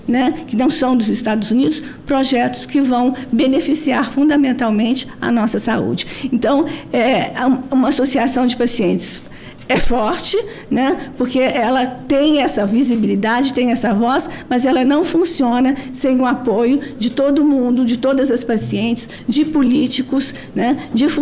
né, que não são dos Estados Unidos, projetos que vão beneficiar fundamentalmente a nossa saúde. Então, uma associação de pacientes é forte, né, porque ela tem essa visibilidade, tem essa voz, mas ela não funciona sem o apoio de todo mundo, de todas as pacientes, de políticos, né, de